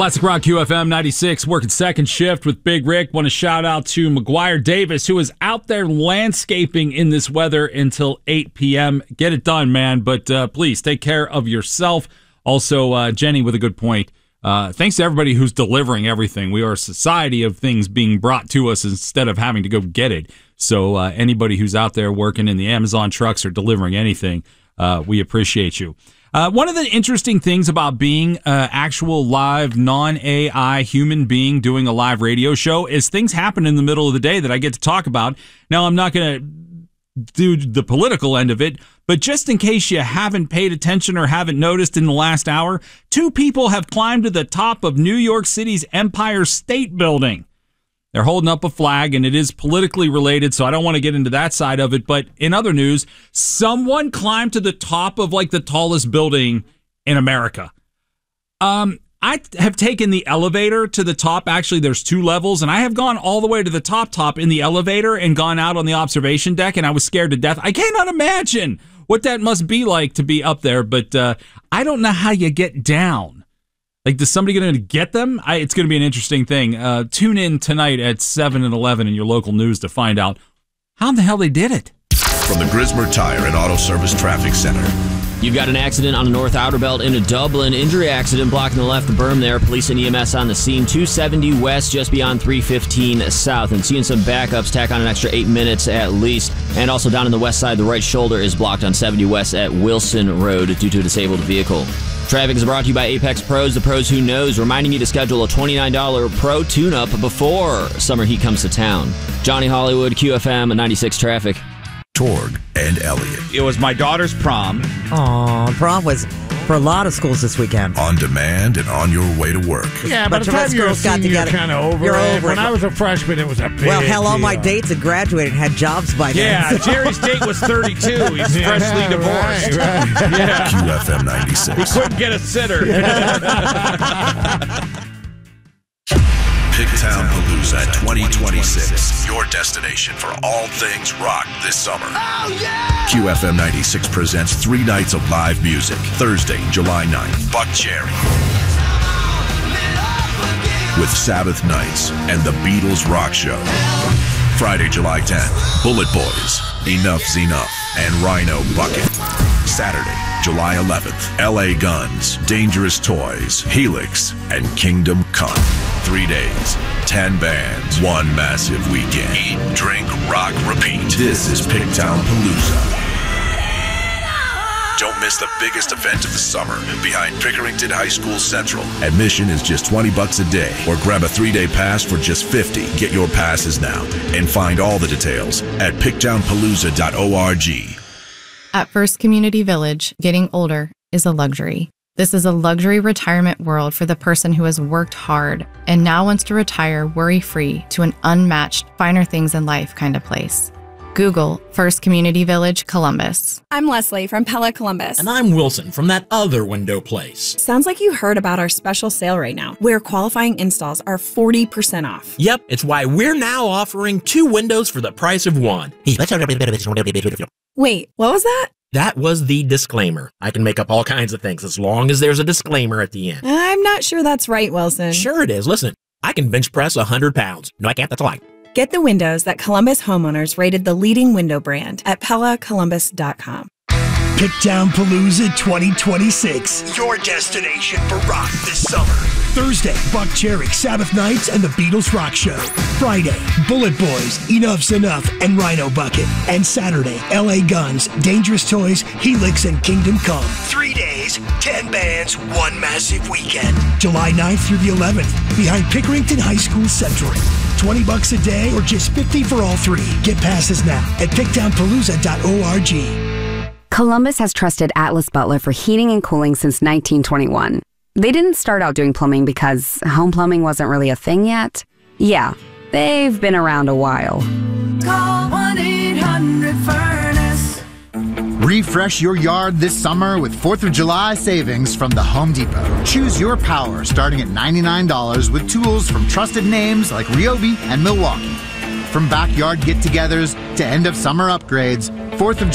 Classic Rock QFM 96, working second shift with Big Rick. Want to shout out to McGuire Davis, who is out there landscaping in this weather until 8 p.m. Get it done, man, but please take care of yourself. Also, Jenny with a good point. Thanks to everybody who's delivering everything. We are a society of things being brought to us instead of having to go get it. So anybody who's out there working in the Amazon trucks or delivering anything, we appreciate you. One of the interesting things about being an actual live, non-AI human being doing a live radio show is things happen in the middle of the day that I get to talk about. Now, I'm not going to do the political end of it, but just in case you haven't paid attention or haven't noticed in the last hour, 2 people have climbed to the top of New York City's Empire State Building. They're holding up a flag, and it is politically related, so I don't want to get into that side of it. But in other news, someone climbed to the top of, like, the tallest building in America. I have taken the elevator to the top. Actually, there's 2 levels, and I have gone all the way to the top in the elevator and gone out on the observation deck, and I was scared to death. I cannot imagine what that must be like to be up there, but I don't know how you get down. Like, is somebody going to get them? It's going to be an interesting thing. Tune in tonight at 7 and 11 in your local news to find out how in the hell they did it. From the Grismer Tire and Auto Service Traffic Center. You've got an accident on the North Outer Belt into Dublin. Injury accident blocking the left berm there. Police and EMS on the scene. 270 west, just beyond 315 south. And seeing some backups, tack on an extra 8 minutes at least. And also down on the west side, the right shoulder is blocked on 70 west at Wilson Road due to a disabled vehicle. Traffic is brought to you by Apex Pros, the pros who knows, reminding you to schedule a $29 pro tune-up before summer heat comes to town. Johnny Hollywood, QFM 96 Traffic. Torg and Elliott. It was my daughter's prom. Aw, prom was for a lot of schools this weekend. On demand and on your way to work. Yeah, by the time you're a senior, you're kind of over it. When I was a freshman, it was a big Well, hell, all deal. my dates had graduated and had jobs by then. Yeah, Jerry's date was 32. He's freshly divorced. Right. Yeah. QFM 96. He couldn't get a sitter. Pigtown Palooza 2026. Your destination for all things rock this summer. Oh, yeah! QFM 96 presents 3 nights of live music. Thursday, July 9th, Buckcherry. With Sabbath Nights and the Beatles Rock Show. Friday, July 10th, Bullet Boys, Enough's Enough, and Rhino Bucket. Saturday, July 11th, LA Guns, Dangerous Toys, Helix, and Kingdom Come. 3 days, 10 bands, 1 massive weekend. Eat, drink, rock, repeat. This is Pigtown Palooza. Don't miss the biggest event of the summer behind Pickerington High School Central. Admission is just $20 a day, or grab a 3-day pass for just $50. Get your passes now and find all the details at pigtownpalooza.org. At First Community Village, getting older is a luxury. This is a luxury retirement world for the person who has worked hard and now wants to retire worry-free to an unmatched, finer things in life kind of place. Google First Community Village, Columbus. I'm Leslie from Pella Columbus. And I'm Wilson from that other window place. Sounds like you heard about our special sale right now, where qualifying installs are 40% off. Yep, it's why we're now offering 2 windows for the price of 1. Wait, what was that? That was the disclaimer. I can make up all kinds of things as long as there's a disclaimer at the end. I'm not sure that's right, Wilson. Sure it is. Listen, I can bench press 100 pounds. No, I can't. That's a lie. Get the windows that Columbus homeowners rated the leading window brand at PellaColumbus.com. Pigtown Palooza 2026. Your destination for rock this summer. Thursday, Buckcherry, Sabbath Nights, and the Beatles Rock Show. Friday, Bullet Boys, Enough's Enough, and Rhino Bucket. And Saturday, LA Guns, Dangerous Toys, Helix, and Kingdom Come. 3 days, 10 bands, 1 massive weekend. July 9th through the 11th, behind Pickerington High School Central. $20 a day or just $50 for all 3. Get passes now at pigtownpalooza.org. Columbus has trusted Atlas Butler for heating and cooling since 1921. They didn't start out doing plumbing because home plumbing wasn't really a thing yet. Yeah, they've been around a while. Call 1-800-FURNACE. Refresh your yard this summer with 4th of July savings from the Home Depot. Choose your power starting at $99 with tools from trusted names like Ryobi and Milwaukee. From backyard get-togethers to end-of-summer upgrades, 4th of